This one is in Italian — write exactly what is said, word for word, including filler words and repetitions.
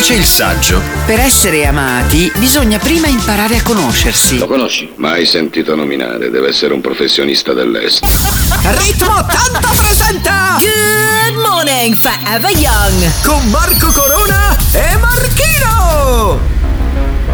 dice il saggio? Per essere amati bisogna prima imparare a conoscersi. Lo conosci? Mai sentito nominare, deve essere un professionista dell'est. Ritmo ottanta presenta Good morning, Forever Young con Marco Corona e Marchino.